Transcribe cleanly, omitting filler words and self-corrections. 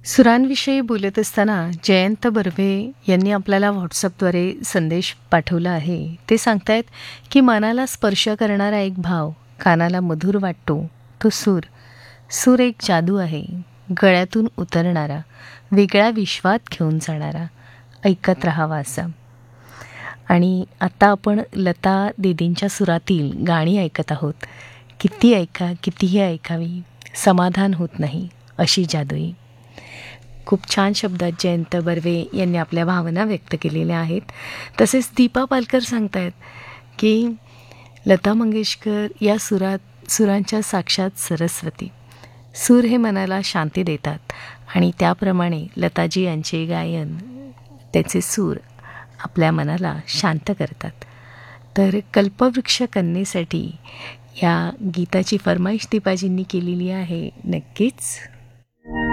सुरांविषयी बोलत असताना जयंत बर्वे यांनी आपल्याला व्हॉट्सअपद्वारे संदेश पाठवला आहे. ते सांगतायत की मनाला स्पर्श करणारा एक भाव कानाला मधुर वाटतो तो सूर. सूर एक जादू आहे, गळ्यातून उतरणारा, वेगळ्या विश्वात घेऊन जाणारा, ऐकत राहावा असा. आणि आत्ता आपण लता दीदींच्या सुरातील गाणी ऐकत आहोत. किती ऐका कितीही ऐकावी, समाधान होत नाही अशी जादुई. खूप छान शब्दात जयंत बर्वे यांनी आपल्या भावना व्यक्त केलेल्या आहेत. तसेच दीपा पालकर सांगतायत की लता मंगेशकर या सुरांच्या साक्षात सरस्वती. सूर हे मनाला शांती देतात आणि त्याप्रमाणे लताजी यांचे गायन, त्याचे सूर आपल्या मनाला शांत करतात. तर कल्पवृक्ष कन्येसाठी या गीताची फरमाईश दीपाजींनी केलेली आहे. नक्कीच